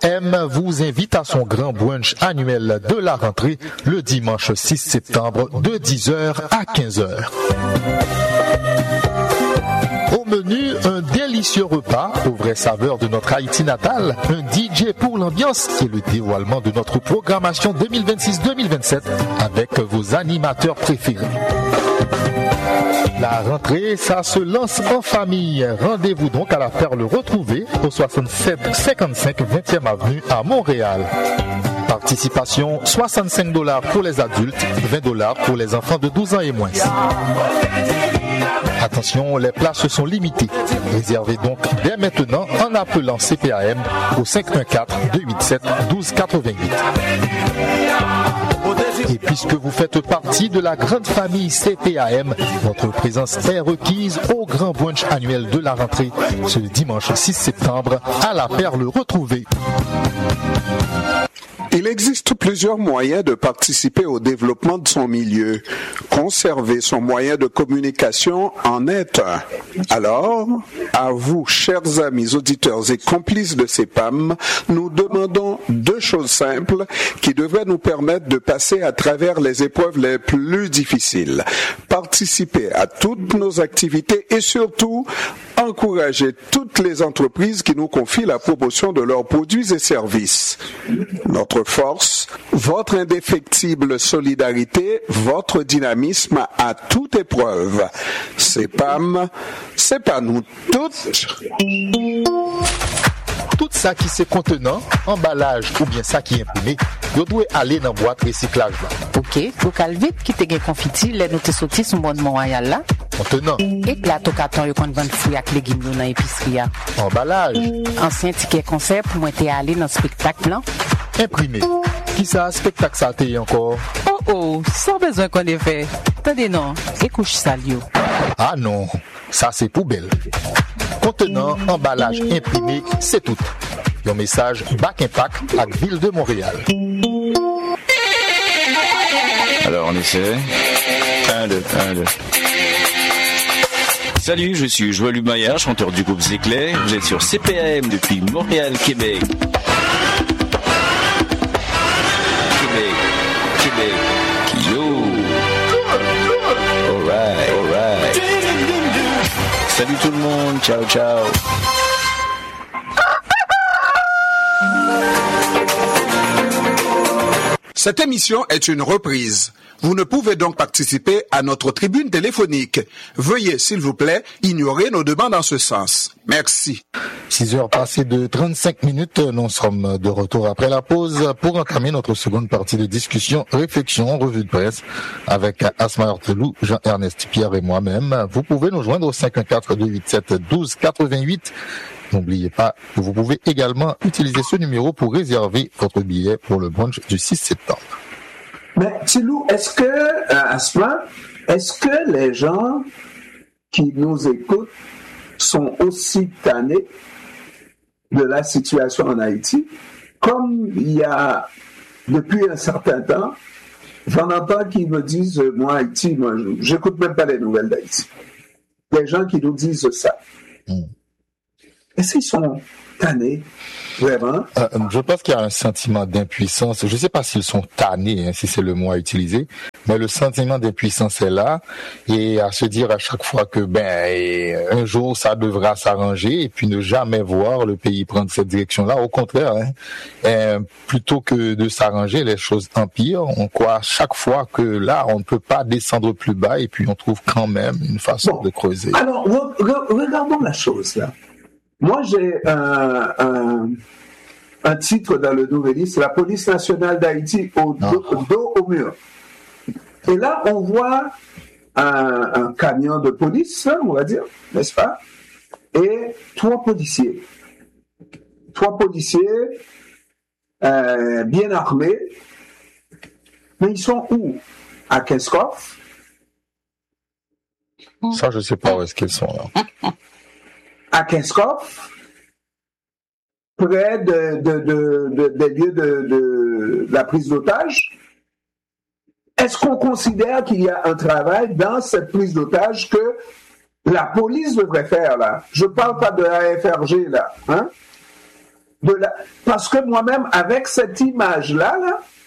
CPAM vous invite à son grand brunch annuel de la rentrée le dimanche 6 septembre de 10h à 15h. Au menu, un délicieux repas aux vraies saveurs de notre Haïti natale, un DJ pour l'ambiance et le dévoilement de notre programmation 2026-2027 avec vos animateurs préférés. La rentrée, ça se lance en famille. Rendez-vous donc à la Perle Retrouvée au 6755 20e avenue à Montréal. Participation $65 pour les adultes, $20 pour les enfants de 12 ans et moins. Attention, les places sont limitées. Réservez donc dès maintenant en appelant CPAM au 514-287-1288. Et puisque vous faites partie de la grande famille CPAM, votre présence est requise au grand brunch annuel de la rentrée ce dimanche 6 septembre à la Perle Retrouvée. Il existe plusieurs moyens de participer au développement de son milieu. Conserver son moyen de communication en est un. Alors, à vous, chers amis auditeurs et complices de CPAM, nous demandons deux choses simples qui devraient nous permettre de passer à travers les épreuves les plus difficiles. Participer à toutes nos activités et surtout, encourager toutes les entreprises qui nous confient la promotion de leurs produits et services. Notre force, votre indéfectible solidarité, votre dynamisme à toute épreuve. CPAM, c'est pas nous toutes. Tout ça qui c'est contenant, emballage ou bien ça qui est imprimé, vous devez aller dans la boîte recyclage là. Ok, donc vite qui te gen confiti, les nous te sorti sur bon Montréal là. Contenant. Et plat au carton yo kon vendre fruits ak légumes dans épicerie. Emballage. Ancien ticket concert pour moi te aller dans spectacle là. Imprimé. Qui ça spectacle ça t'es encore? Oh, sans besoin qu'on ait fait. Attendez non, et couche salio. Ah non, ça c'est poubelle. Contenant, emballage imprimé, c'est tout. Un message Back Impact à Ville de Montréal. Alors on essaie. 1, 2, 1, 2. Salut, je suis Joël Humaya, chanteur du groupe Zéclair. Vous êtes sur CPAM depuis Montréal, Québec. Québec. Yo. Alright. Salut tout le monde, ciao. Cette émission est une reprise. Vous ne pouvez donc participer à notre tribune téléphonique. Veuillez, s'il vous plaît, ignorer nos demandes en ce sens. Merci. 6h passées de 35 minutes, nous sommes de retour après la pause pour entamer notre seconde partie de discussion, réflexion, revue de presse avec Asma Artelou, Jean-Ernest Pierre et moi-même. Vous pouvez nous joindre au 514-287-1288. N'oubliez pas que vous pouvez également utiliser ce numéro pour réserver votre billet pour le brunch du 6 septembre. Mais Tilou, est-ce que les gens qui nous écoutent sont aussi tannés de la situation en Haïti, comme il y a depuis un certain temps, j'en entends qui me disent, moi Haïti, j'écoute même pas les nouvelles d'Haïti. Des gens qui nous disent ça. Est-ce qu'ils sont tannés, vraiment? Je pense qu'il y a un sentiment d'impuissance. Je ne sais pas s'ils sont tannés, si c'est le mot à utiliser, mais le sentiment d'impuissance est là, et à se dire à chaque fois que un jour ça devra s'arranger, et puis ne jamais voir le pays prendre cette direction-là. Au contraire, plutôt que de s'arranger, les choses empirent. On croit à chaque fois que là, on ne peut pas descendre plus bas, et puis on trouve quand même une façon de creuser. Alors, regardons la chose là. Moi, j'ai un titre dans le Nouvelliste, la police nationale d'Haïti dos au mur. Et là, on voit un camion de police, on va dire, n'est-ce pas? Et trois policiers bien armés. Mais ils sont où? À Kenskoff? Ça, je ne sais pas où est-ce qu'ils sont là. À Kenskoff, près des lieux de la prise d'otage. Est-ce qu'on considère qu'il y a un travail dans cette prise d'otage que la police devrait faire là? Je ne parle pas de la FRG là, hein? Parce que moi-même, avec cette image-là,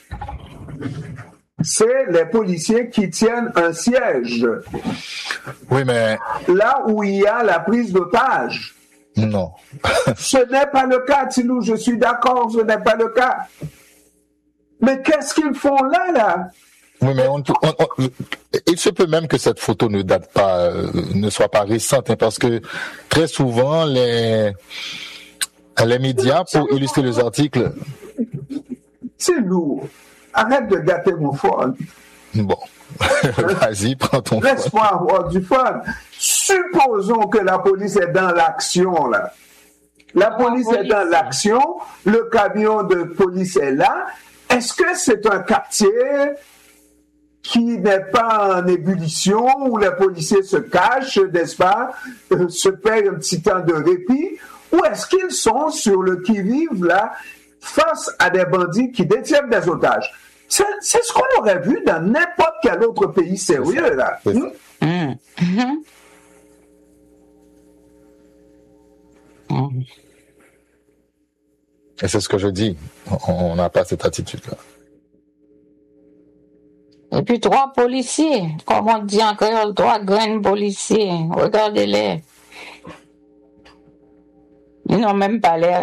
c'est les policiers qui tiennent un siège. Oui, mais... Là où il y a la prise d'otage. Non. Ce n'est pas le cas, Tilou, je suis d'accord, ce n'est pas le cas. Mais qu'est-ce qu'ils font là? Oui, mais il se peut même que cette photo ne date pas, ne soit pas récente, hein, parce que très souvent, les médias, pour illustrer les articles... C'est lourd. Arrête de gâter mon fun. Bon, vas-y, prends ton fun. Laisse-moi avoir du fun. Supposons que la police est dans l'action, là. La police est dans l'action, le camion de police est là. Est-ce que c'est un quartier qui n'est pas en ébullition, où les policiers se cachent, n'est-ce pas, se payent un petit temps de répit, ou est-ce qu'ils sont sur le qui-vive, là, face à des bandits qui détiennent des otages? C'est ce qu'on aurait vu dans n'importe quel autre pays sérieux, là. Et c'est ce que je dis. On n'a pas cette attitude-là. Et puis 3 policiers, comme on dit en créole, 3 grains policiers, regardez-les. Ils n'ont même pas l'air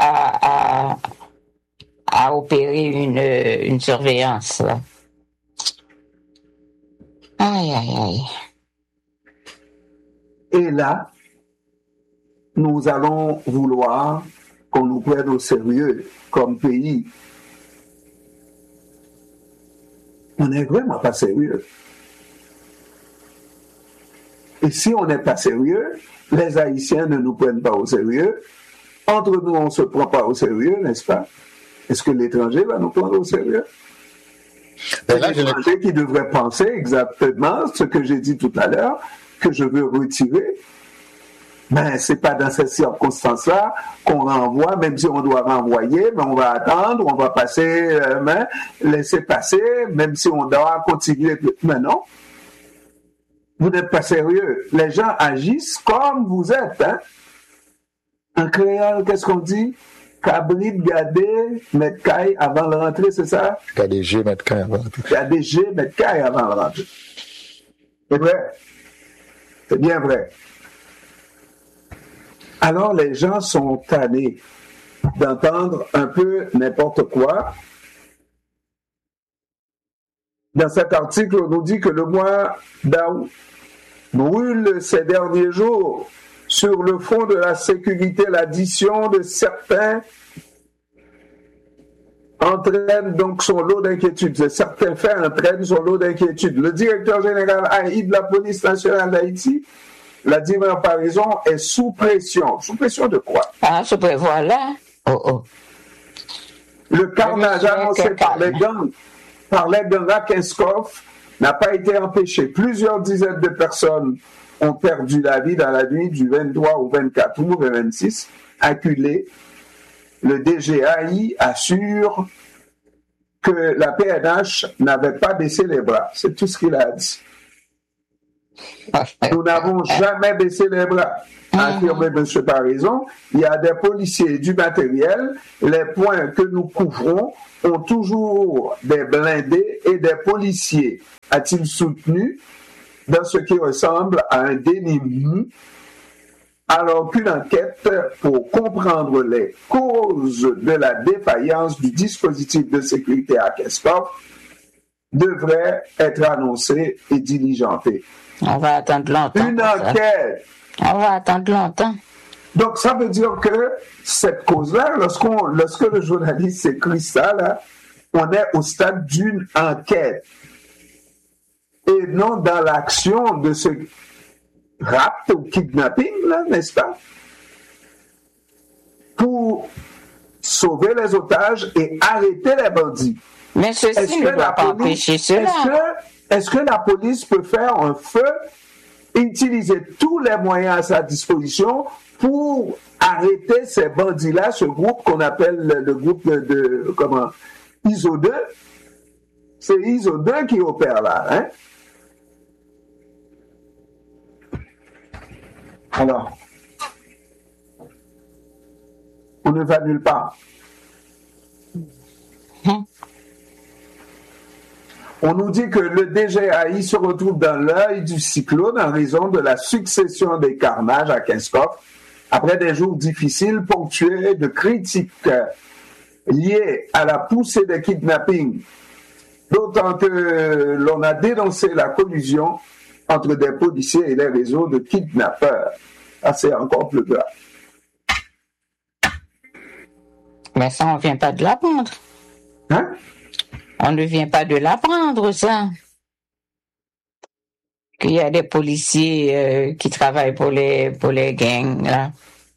à opérer une surveillance. Là. Aïe, aïe, aïe. Et là, nous allons vouloir qu'on nous prenne au sérieux comme pays. On n'est vraiment pas sérieux. Et si on n'est pas sérieux, les Haïtiens ne nous prennent pas au sérieux. Entre nous, on ne se prend pas au sérieux, n'est-ce pas? Est-ce que l'étranger va nous prendre au sérieux? C'est l'étranger qui devrait penser exactement ce que j'ai dit tout à l'heure, que je veux retirer. Mais ce n'est pas dans ces circonstances-là qu'on renvoie, même si on doit renvoyer, mais on va attendre, on va passer, laisser passer, même si on doit continuer. Mais non, vous n'êtes pas sérieux. Les gens agissent comme vous êtes. Hein? En créole, qu'est-ce qu'on dit? Cabrit, gadé, mettre caille avant de rentrer, c'est ça? KDG, mettre caille avant de rentrer. KDG, mettre caille avant de rentrer. C'est vrai. C'est bien vrai. Alors les gens sont tannés d'entendre un peu n'importe quoi. Dans cet article, on nous dit que le mois d'août brûle ces derniers jours sur le fond de la sécurité. L'addition de certains entraîne donc son lot d'inquiétude. Certains faits entraînent son lot d'inquiétude. Le directeur général AI de la police nationale d'Haïti l'a dit en comparaison, est sous pression. Sous pression de quoi? Ah, sous pression, voilà. Le carnage annoncé par les gangs à Kinskov n'a pas été empêché. Plusieurs dizaines de personnes ont perdu la vie dans la nuit du 23 au 24 août 2026. Acculé, le DGAI assure que la PNH n'avait pas baissé les bras. C'est tout ce qu'il a dit. Nous n'avons jamais baissé les bras, a affirmé M. Paraison. Il y a des policiers et du matériel. Les points que nous couvrons ont toujours des blindés et des policiers, a-t-il soutenu, dans ce qui ressemble à un déni mou, alors qu'une enquête pour comprendre les causes de la défaillance du dispositif de sécurité à Kinskov devrait être annoncée et diligentée. On va attendre longtemps. Une enquête. On va attendre longtemps. Donc, ça veut dire que cette cause-là, lorsque le journaliste écrit ça, là, on est au stade d'une enquête. Et non dans l'action de ce rapt ou kidnapping, là, n'est-ce pas? Pour sauver les otages et arrêter les bandits. Mais ceci ne doit pas empêcher cela. Est-ce que la police peut faire un feu, utiliser tous les moyens à sa disposition pour arrêter ces bandits-là, ce groupe qu'on appelle le groupe de ISO 2? C'est ISO 2 qui opère là, hein? Alors, On ne va nulle part. On nous dit que le DGAI se retrouve dans l'œil du cyclone en raison de la succession des carnages à Kinskov, après des jours difficiles ponctués de critiques liées à la poussée des kidnappings, d'autant que l'on a dénoncé la collusion entre des policiers et les réseaux de kidnappeurs. Ah, c'est encore plus grave. Mais ça, on ne vient pas de l'apprendre. Hein? On ne vient pas de l'apprendre, ça. Qu'il y a des policiers qui travaillent pour les gangs, là.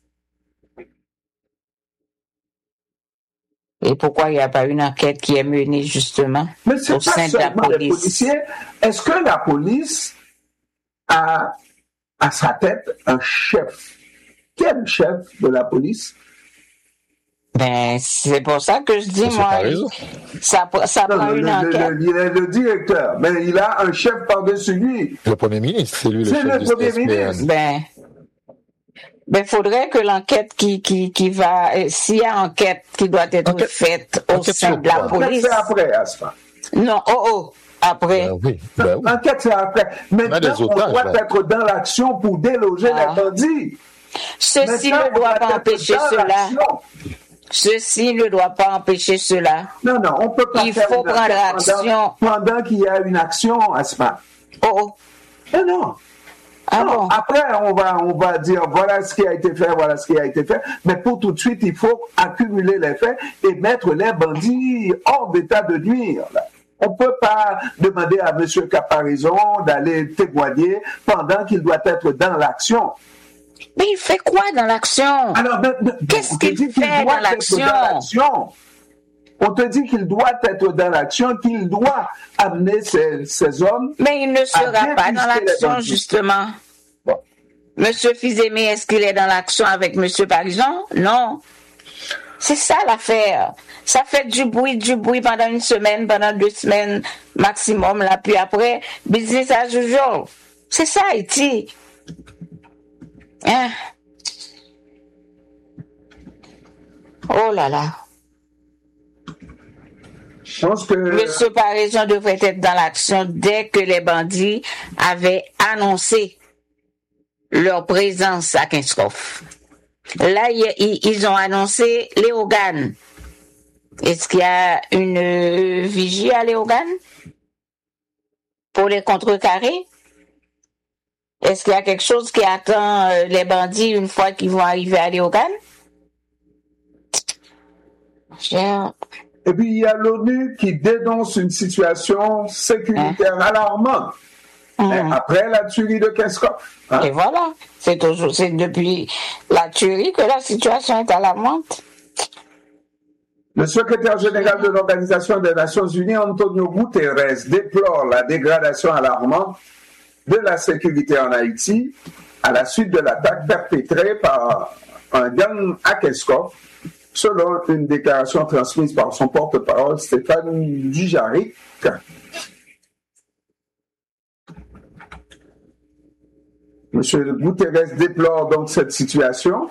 Et pourquoi il n'y a pas une enquête qui est menée, justement, Mais c'est au pas sein de la seulement les police? policiers. Est-ce que la police a à sa tête un chef? Quel chef de la police? Ben, c'est pour ça que je dis, Monsieur moi, Parizeau. ça prend une enquête. Il est le directeur, mais il a un chef par-dessus lui. Le Premier ministre, c'est lui le C'est chef le du Premier SPN. ministre. Ben, faudrait que l'enquête qui va, s'il y a enquête qui doit être Enquête- faite au enquête sein sur de la quoi? police. C'est après, Asma. Non, après. Oui, ben oui. L'enquête, c'est après. Maintenant, des otages, on doit là. être dans l'action pour déloger Ah. les bandits. Ceci Maintenant, ne doit on pas doit être empêcher dans cela. l'action. Ceci ne doit pas empêcher cela. Non, on peut pas Il faire faut une prendre enquête action. pendant qu'il y a une action, Asma. Non. Ah Non, bon? après, on va dire voilà ce qui a été fait, voilà ce qui a été fait. Mais pour tout de suite, il faut accumuler les faits et mettre les bandits hors d'état de nuire. Là. On ne peut pas demander à M. Caparizon d'aller témoigner pendant qu'il doit être dans l'action. Mais il fait quoi dans l'action? Alors, Qu'est-ce on te qu'il dit fait doit dans l'action? être dans l'action. On te dit qu'il doit être dans l'action, qu'il doit amener ces hommes. Mais il ne sera pas dans dépister les l'action, bandits. justement. Bon. Monsieur Fizemé, est-ce qu'il est dans l'action avec Monsieur Parison? Non. C'est ça l'affaire. Ça fait du bruit pendant une semaine, pendant 2 semaines maximum, là, puis après, business as usual. C'est ça, Haïti. Hein? Oh là là. Je pense que Monsieur Parison devrait être dans l'action dès que les bandits avaient annoncé leur présence à Kinskov. Là, ils ont annoncé Léogane. Est-ce qu'il y a une vigie à Léogane pour les contrecarrer? Est-ce qu'il y a quelque chose qui attend les bandits une fois qu'ils vont arriver à Léogane? Et puis, il y a l'ONU qui dénonce une situation sécuritaire alarmante. Mais après la tuerie de Kinskov. Hein? Et voilà, c'est depuis la tuerie que la situation est alarmante. Le secrétaire général de l'Organisation des Nations Unies, Antonio Guterres, déplore la dégradation alarmante de la sécurité en Haïti à la suite de l'attaque perpétrée par un gang à Kinskov, selon une déclaration transmise par son porte-parole Stéphane Dujarric. Monsieur Guterres déplore donc cette situation.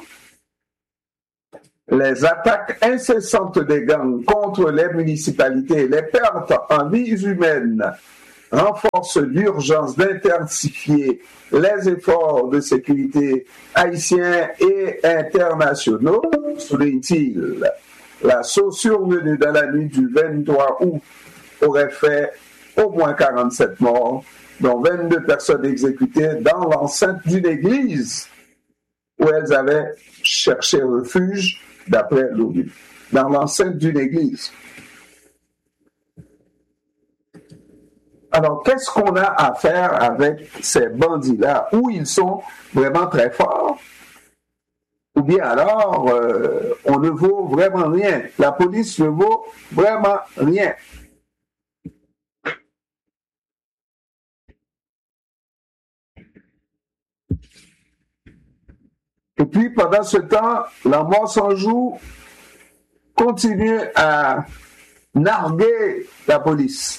Les attaques incessantes des gangs contre les municipalités et les pertes en vies humaines renforcent l'urgence d'intensifier les efforts de sécurité haïtiens et internationaux, souligne-t-il. L'assaut survenu dans la nuit du 23 août aurait fait au moins 47 morts, dont 22 personnes exécutées dans l'enceinte d'une église où elles avaient cherché refuge, d'après l'ONU, dans l'enceinte d'une église. Alors, qu'est-ce qu'on a à faire avec ces bandits-là, où ils sont vraiment très forts, ou bien alors, on ne vaut vraiment rien. La police ne vaut vraiment rien. Et puis, pendant ce temps, la mort sans joue continue à narguer la police.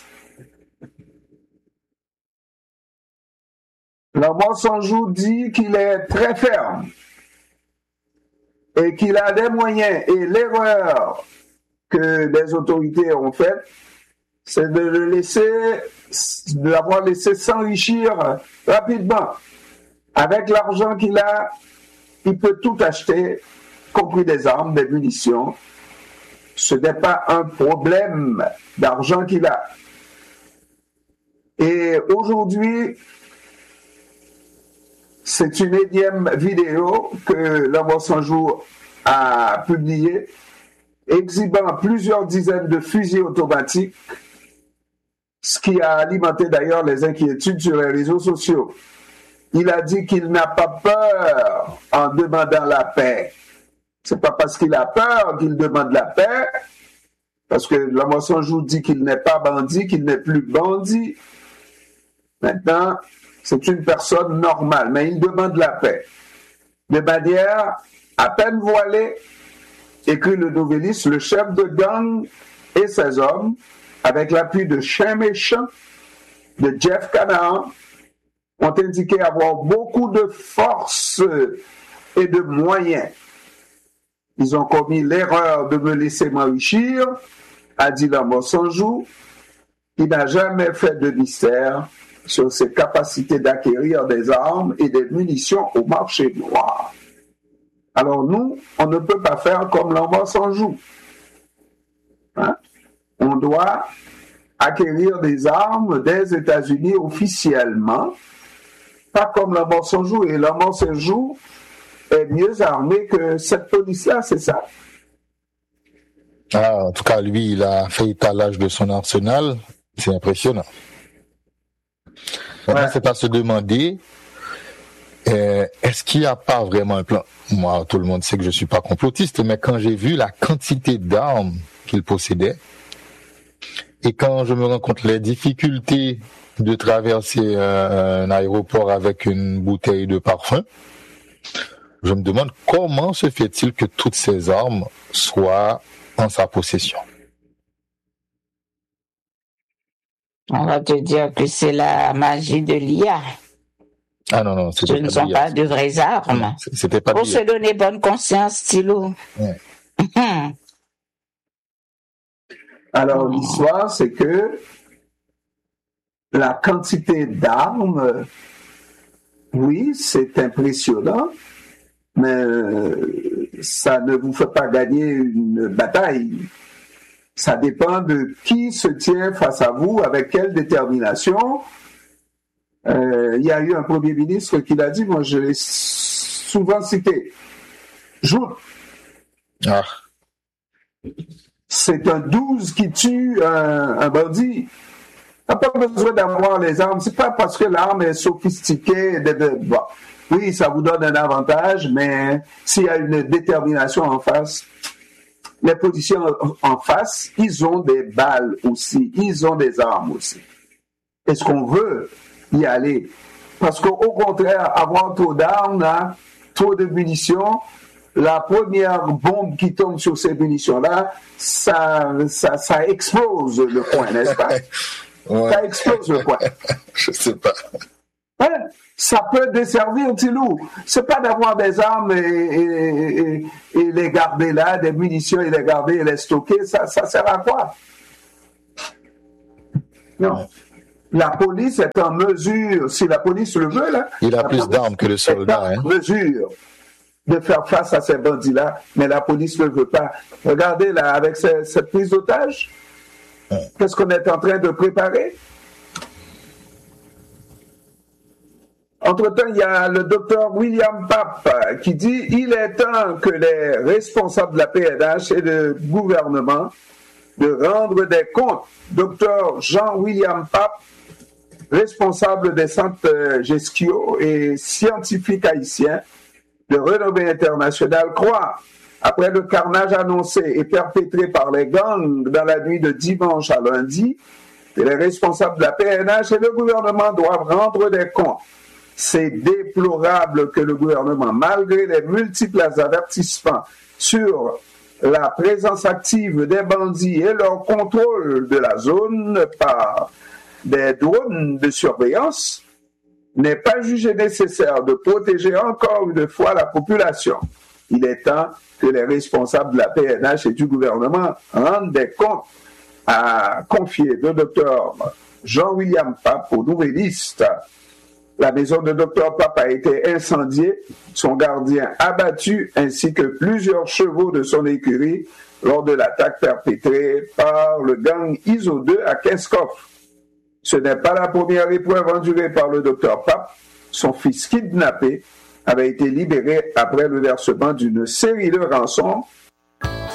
La mort sans joue dit qu'il est très ferme et qu'il a des moyens, et l'erreur que les autorités ont faite, c'est de l'avoir laissé s'enrichir rapidement. Avec l'argent qu'il a, il peut tout acheter, compris des armes, des munitions. Ce n'est pas un problème d'argent qu'il a. Et aujourd'hui, c'est une énième vidéo que l'Homme Sans Jour a publiée, exhibant plusieurs dizaines de fusils automatiques, ce qui a alimenté d'ailleurs les inquiétudes sur les réseaux sociaux. Il a dit qu'il n'a pas peur en demandant la paix. C'est pas parce qu'il a peur qu'il demande la paix, parce que l'Homme Sans Jour dit qu'il n'est pas bandit, qu'il n'est plus bandit. Maintenant, c'est une personne normale, mais il demande la paix. De manière à peine voilée, écrit le noveliste, le chef de gang et ses hommes, avec l'appui de Chien Méchant, de Jeff Canaan, ont indiqué avoir beaucoup de force et de moyens. Ils ont commis l'erreur de me laisser m'enrichir, a dit l'Homme Sans Jour. Il n'a jamais fait de mystère sur ses capacités d'acquérir des armes et des munitions au marché noir. Alors nous, on ne peut pas faire comme l'Homme Sans Jour. On doit acquérir des armes des États-Unis officiellement, pas comme l'Homme Sans Jour. Et l'Homme Sans Jour est mieux armé que cette police-là, c'est ça. Ah, en tout cas, lui, il a fait étalage de son arsenal. C'est impressionnant. Maintenant, c'est à se demander, est-ce qu'il n'y a pas vraiment un plan? Moi, tout le monde sait que je ne suis pas complotiste, mais quand j'ai vu la quantité d'armes qu'il possédait, et quand je me rends compte les difficultés de traverser un aéroport avec une bouteille de parfum, je me demande comment se fait-il que toutes ces armes soient en sa possession. On va te dire que c'est la magie de l'IA. Ah non, ce ne sont pas de vraies armes. C'était pas pour se donner bonne conscience, stylo. Ouais. Alors, l'histoire, c'est que la quantité d'armes, oui, c'est impressionnant, mais ça ne vous fait pas gagner une bataille. Ça dépend de qui se tient face à vous, avec quelle détermination. Il y a eu un premier ministre qui l'a dit, moi je l'ai souvent cité. C'est un 12 qui tue un bandit. On n'a pas besoin d'avoir les armes. C'est pas parce que l'arme est sophistiquée. Bon. Oui, ça vous donne un avantage, mais s'il y a une détermination en face, les policiers en face, ils ont des balles aussi, ils ont des armes aussi. Est-ce qu'on veut y aller? Parce qu'au contraire, avoir trop d'armes, trop de munitions, la première bombe qui tombe sur ces munitions-là, ça explose le coin, n'est-ce pas? Ouais. Ça explose le coin. Je sais pas. Ouais, ça peut desservir Tilou. C'est pas d'avoir des armes et les garder là, des munitions et les garder et les stocker. Ça sert à quoi? Non. La police est en mesure, si la police le veut, là. Il a plus d'armes que le soldat, est en mesure de faire face à ces bandits-là, mais la police ne le veut pas. Regardez là, avec cette prise d'otage, qu'est-ce qu'on est en train de préparer? Entre-temps, il y a le docteur William Pape qui dit « Il est temps que les responsables de la PNH et le gouvernement de rendre des comptes. » Docteur Jean-William Pape, responsable des centres Gesquio et scientifique haïtien de renommée internationale, croit, après le carnage annoncé et perpétré par les gangs dans la nuit de dimanche à lundi, que les responsables de la PNH et le gouvernement doivent rendre des comptes. C'est déplorable que le gouvernement, malgré les multiples avertissements sur la présence active des bandits et leur contrôle de la zone par des drones de surveillance, n'ait pas jugé nécessaire de protéger encore une fois la population. il est temps que les responsables de la PNH et du gouvernement rendent des comptes, a confié le docteur Jean-William Pape aux Nouvellistes. La maison de Dr Pape a été incendiée, son gardien abattu ainsi que plusieurs chevaux de son écurie lors de l'attaque perpétrée par le gang ISO 2 à Kenskoff. Ce n'est pas la première épreuve endurée par le Dr Pape. Son fils kidnappé avait été libéré après le versement d'une série de rançons